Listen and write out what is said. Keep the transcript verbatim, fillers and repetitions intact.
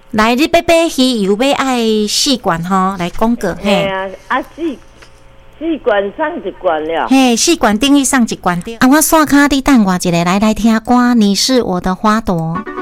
来，你要买鱼油要爱四罐吼，来讲个嘿。 啊，啊四四罐送一罐了。 嘿，四罐等于送一罐对。啊，我刷卡你等我一下，来来听歌，你是我的花朵。